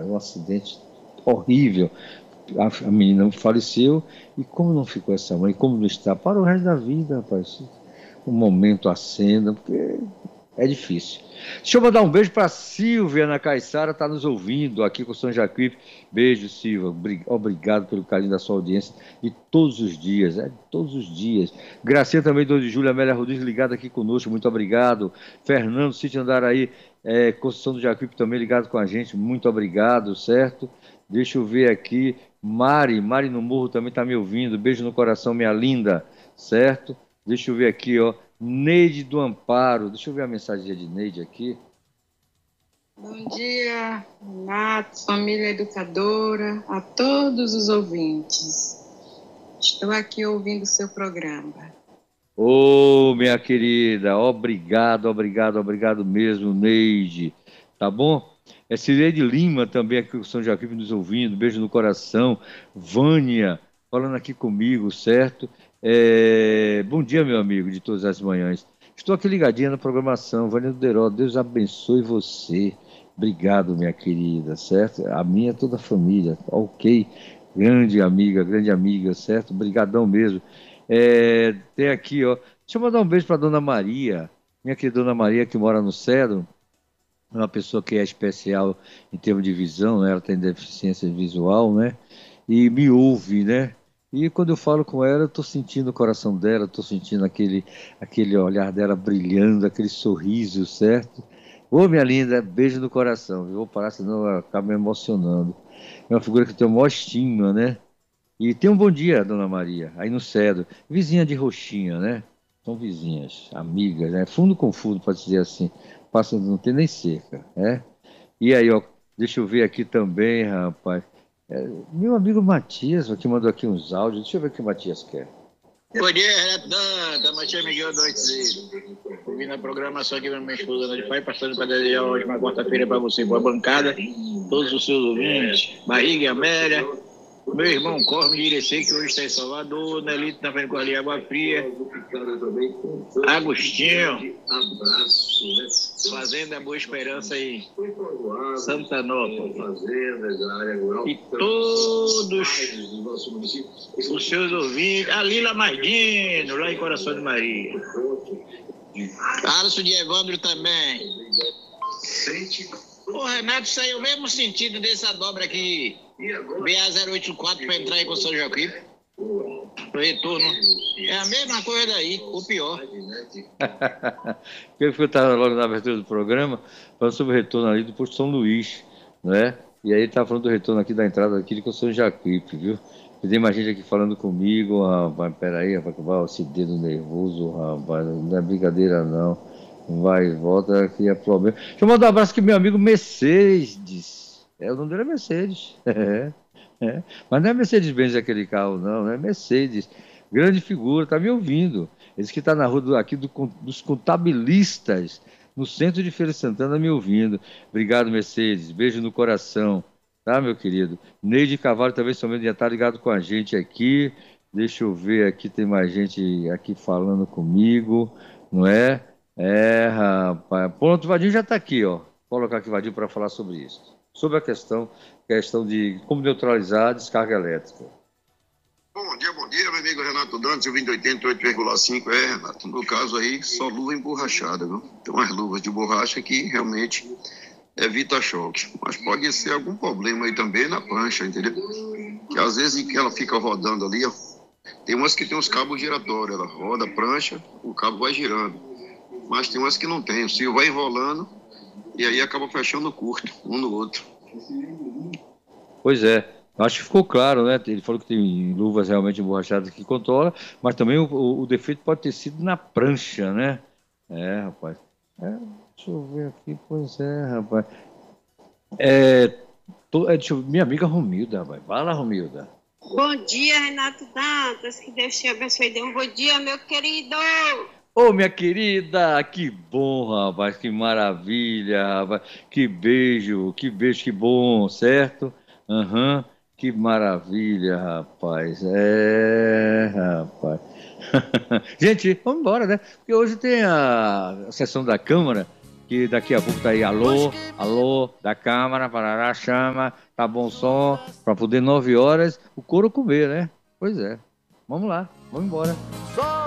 rapaz, um acidente horrível. A menina faleceu, e como não ficou essa mãe, como não está, para o resto da vida, rapaz, um momento acenda, porque é difícil. Deixa eu mandar um beijo para Silvia na Caiçara, está nos ouvindo aqui com o São Jacuípe. Beijo, Silvia. Obrigado pelo carinho da sua audiência e todos os dias, todos os dias. Gracinha também, Dona Júlia Amélia Rodrigues, ligada aqui conosco, muito obrigado. Fernando Sítio Andaraí, Construção do Jacuípe também ligado com a gente, muito obrigado, certo? Deixa eu ver aqui. Mari no Morro também está me ouvindo. Beijo no coração, minha linda, certo? Deixa eu ver aqui, ó. Neide do Amparo. Deixa eu ver a mensagem de Neide aqui. Bom dia, Renato, família educadora, a todos os ouvintes. Estou aqui ouvindo o seu programa. Ô, minha querida, obrigado mesmo, Neide. Tá bom? Cileide Lima também aqui com São Jacuípe nos ouvindo. Beijo no coração. Vânia, falando aqui comigo, certo? Bom dia, meu amigo de todas as manhãs. Estou aqui ligadinha na programação. Vânia do Deró, Deus abençoe você. Obrigado, minha querida, certo? A minha, toda a família, ok? Grande amiga, certo? Obrigadão mesmo. Tem aqui, ó. Deixa eu mandar um beijo para Dona Maria, minha querida Dona Maria, que mora no Cedro. Uma pessoa que é especial em termos de visão, né? Ela tem deficiência visual, né? E me ouve, né? E quando eu falo com ela, eu estou sentindo o coração dela, estou sentindo aquele olhar dela brilhando, aquele sorriso, certo? Ô, minha linda, beijo no coração. Eu vou parar, senão eu acabo me emocionando. É uma figura que eu tenho maior estima, né? E tem um bom dia, Dona Maria, aí no Cedro. Vizinha de Roxinha, né? São vizinhas, amigas, né? Fundo com fundo, pode dizer assim. Passa, não tem nem cerca, né? E aí, ó, deixa eu ver aqui também, rapaz. Meu amigo Matias, que mandou aqui uns áudios. Deixa eu ver o que o Matias quer. Bom dia, Renato Danta, Matias Miguel Doites. Ouvindo a programação aqui com minha esposa de pai, passando para desejar uma ótima quarta-feira para você, com a bancada, todos os seus ouvintes, Barriga e Amélia, meu irmão Corme de Irecê, que hoje está em Salvador, Nelito na frente com ali Água Fria, Agostinho, Fazenda Boa Esperança aí, Santanópolis, e todos os seus ouvintes, a Lila Mardino, lá em Coração de Maria, Alisson de Evandro também. O Renato, saiu o mesmo sentido dessa dobra aqui, BA-084 para entrar aí com o São Jacuípe. O retorno é a mesma coisa daí, o pior. Eu estava logo na abertura do programa falando sobre o retorno ali do posto São Luís, né? E aí ele estava falando do retorno aqui da entrada aqui de São Jacuípe, viu? Tem mais gente aqui falando comigo, rapaz, peraí, rapaz, vai esse dedo nervoso, rapaz, não é brincadeira não. Vai e volta, que é problema. Deixa eu mandar um abraço aqui, meu amigo Mercedes. O nome dele é Mercedes. Mas não é Mercedes-Benz aquele carro, não. É Mercedes. Grande figura, tá me ouvindo. Esse que está na rua aqui dos contabilistas, no centro de Feira de Santana, me ouvindo. Obrigado, Mercedes. Beijo no coração. Tá, meu querido? Neide Carvalho também somente já está ligado com a gente aqui. Deixa eu ver aqui, tem mais gente aqui falando comigo, não é? Rapaz. Pronto, o Vadinho já está aqui, ó. Vou colocar aqui o Vadinho para falar sobre isso. Sobre a questão de como neutralizar a descarga elétrica. Bom dia, meu amigo Renato Dantas, eu vim de 88,5. Renato, no caso aí, só luva emborrachada, viu? Tem umas luvas de borracha que realmente evita choque. Mas pode ser algum problema aí também na prancha, entendeu? Que às vezes que ela fica rodando ali, ó. Tem umas que tem os cabos giratórios, ela roda a prancha, o cabo vai girando. Mas tem umas que não tem, o fio vai enrolando e aí acaba fechando curto, um no outro. Pois é, acho que ficou claro, né? Ele falou que tem luvas realmente emborrachadas que controla, mas também o defeito pode ter sido na prancha, né? Rapaz. Deixa eu ver aqui, pois rapaz. Minha amiga Romilda, rapaz. Vai lá, Romilda. Bom dia, Renato Dantas, que Deus te abençoe. Dê um bom dia, meu querido. Ô, minha querida, que bom, rapaz, que maravilha, rapaz, que beijo, que bom, certo? Que maravilha, rapaz, rapaz. Gente, vamos embora, né? Porque hoje tem a sessão da Câmara que daqui a pouco tá aí alô, alô, da Câmara, parará, chama, tá bom som, para poder 9 horas o couro comer, né? Pois é. Vamos lá, vamos embora.